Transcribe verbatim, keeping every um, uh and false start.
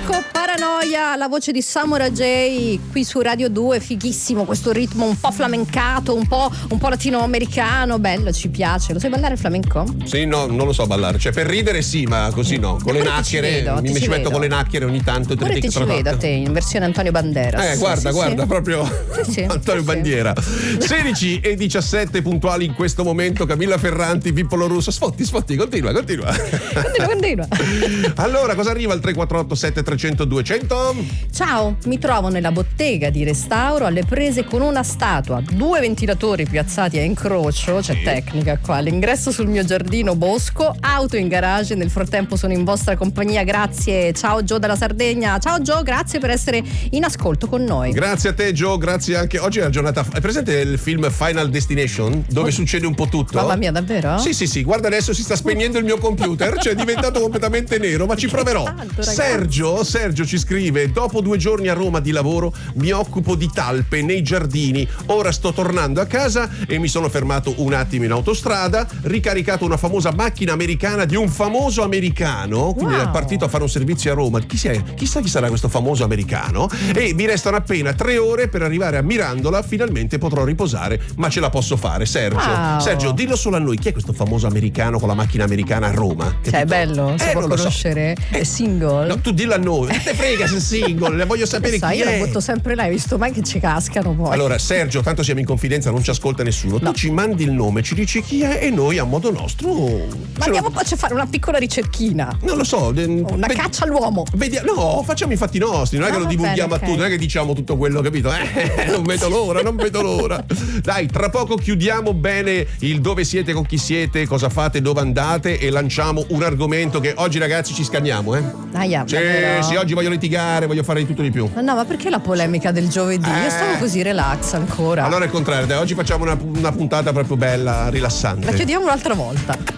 Marco Paranoia, la voce di Samurai J qui su Radio due, fighissimo questo ritmo un po' flamencato, un po', un po' latinoamericano, bello, ci piace. Lo sai ballare flamenco? Sì, no, non lo so ballare, cioè per ridere sì, ma così no, con le nacchiere, vedo, mi ci metto vedo. con le nacchiere ogni tanto. Pure ti ci vedo a te in versione Antonio Banderas. Eh, guarda, sì, guarda, sì. proprio sì, sì, Antonio sì, Bandiera. sedici e diciassette puntuali in questo momento, Camilla Ferranti, Pippolo Russo. Sfotti, sfotti, continua, continua. Continua, continua. Allora, cosa arriva al tre quattro otto sette tre zero zero due zero zero? Ciao, mi trovo nella bottega di restauro alle prese con una statua, due ventilatori piazzati a incrocio, c'è Sì. tecnica qua, l'ingresso sul mio giardino bosco, auto in garage, nel frattempo sono in vostra compagnia, grazie. Ciao Gio dalla Sardegna, ciao Gio, grazie per essere in ascolto con noi. Grazie a te Gio, grazie anche. Oggi è una giornata. Hai presente il film Final Destination? Dove oh. succede un po' tutto? Mamma mia, davvero? Sì, sì, sì, guarda adesso si sta spegnendo il mio computer, cioè è diventato completamente nero, ma ci proverò. Tanto, Sergio, Sergio ci scrive: dopo due giorni a Roma di lavoro mi occupo di talpe nei giardini. Ora sto tornando a casa e mi sono fermato un attimo in autostrada, ricaricato una famosa macchina americana di un famoso americano, quindi wow. è partito a fare un servizio a Roma. Chi, è? Chissà chi sarà questo famoso americano? E mi restano appena tre ore per arrivare a Mirandola. Finalmente potrò riposare, ma ce la posso fare. Sergio, wow. Sergio, dillo solo a noi, chi è questo famoso americano con la macchina americana a Roma? Cioè è bello, si eh, può non lo so. conoscere, è single. No, tu dillo a noi, che te frega se è single, le voglio sapere Sai, chi io è. lo butto sempre là, hai visto mai che ci cascano poi. Allora Sergio, tanto siamo in confidenza, non ci ascolta nessuno, no. tu ci mandi il nome, ci dici chi è e noi a modo nostro ma andiamo poi a fare una piccola ricerchina, non lo so, una ved- caccia all'uomo. Vedi, no, facciamo i fatti nostri, non è no, che lo divulghiamo bene, a tutti, okay. non è che diciamo tutto quello, capito? Eh, non vedo l'ora, non vedo l'ora. Dai, tra poco chiudiamo bene il dove siete, con chi siete, cosa fate, dove andate e lanciamo un argomento che oggi ragazzi ci scanniamo, eh? Ah, yeah, sì, davvero? sì, oggi voglio litigare, voglio fare di tutto di più. Ma no, ma perché la polemica del giovedì? Eh. Io stavo così relax ancora. Allora è il contrario, dai, oggi facciamo una, una puntata proprio bella, rilassante. La chiudiamo un'altra volta.